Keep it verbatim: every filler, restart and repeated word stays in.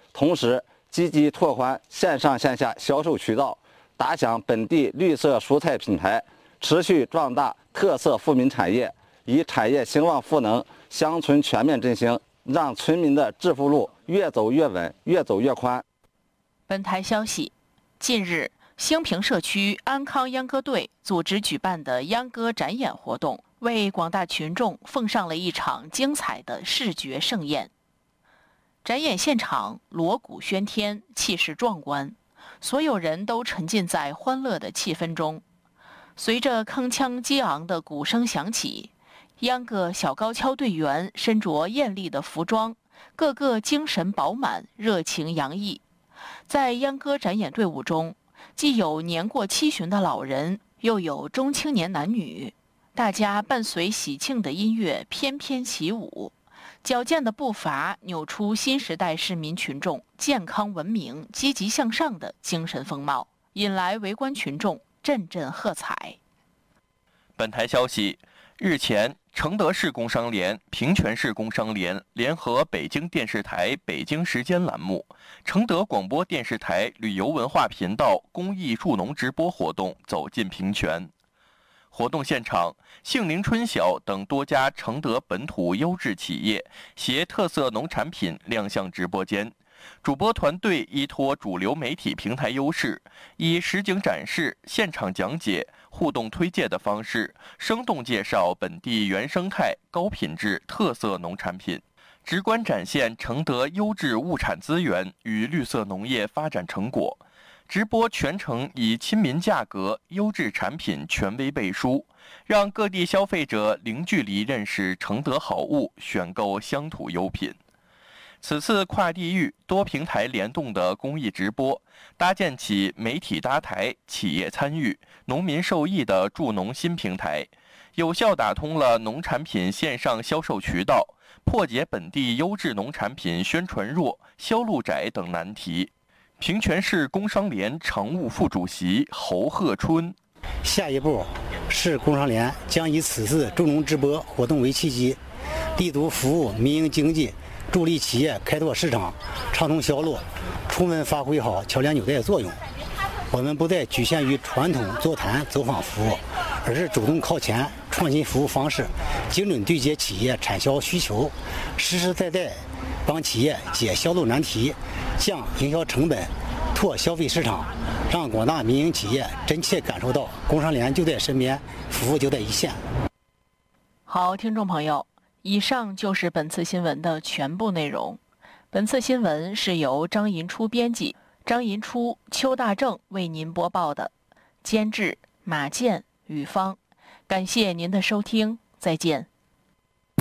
同时积极拓宽线上线下销售渠道，打响本地绿色蔬菜品牌，持续壮大特色富民产业，以产业兴旺赋能、乡村全面振兴，让村民的致富路越走越稳，越走越宽。 本台消息，近日，兴平社区安康秧歌队组织举办的秧歌展演活动，为广大群众奉上了一场精彩的视觉盛宴。展演现场锣鼓喧天，气势壮观，所有人都沉浸在欢乐的气氛中。随着铿锵激昂的鼓声响起，秧歌小高跷队员身着艳丽的服装，个个精神饱满，热情洋溢。在秧歌展演队伍中，既有年过七旬的老人，又有中青年男女，大家伴随喜庆的音乐翩翩起舞，矫健的步伐扭出新时代市民群众健康文明、积极向上的精神风貌，引来围观群众阵阵喝彩。 本台消息，日前，承德市工商联、平泉市工商联联合北京电视台北京时间栏目、承德广播电视台旅游文化频道公益助农直播活动走进平泉。活动现场，杏林春晓等多家承德本土优质企业携特色农产品亮相直播间。主播团队依托主流媒体平台优势，以实景展示、现场讲解、互动推介的方式，生动介绍本地原生态、高品质特色农产品，直观展现承德优质物产资源与绿色农业发展成果。直播全程以亲民价格、优质产品权威背书，让各地消费者零距离认识承德好物，选购乡土优品。此次跨地域、多平台联动的公益直播，搭建起媒体搭台、企业参与、农民受益的助农新平台，有效打通了农产品线上销售渠道，破解本地优质农产品宣传弱、销路窄等难题。平泉市工商联常务副主席侯鹤春， 下一步，市工商联将以此次助农直播活动为契机，力图服务民营经济，助力企业开拓市场，畅通销路，充分发挥好桥梁纽带的作用。我们不再局限于传统座谈走访服务，而是主动靠前，创新服务方式，精准对接企业产销需求，实实在在帮企业解销路难题，降营销成本，拓消费市场，让广大民营企业真切感受到工商联就在身边，服务就在一线。 好，听众朋友，以上就是本次新闻的全部内容。本次新闻是由张银初编辑，张银初、邱大正为您播报的，监制马健、雨芳。感谢您的收听，再见。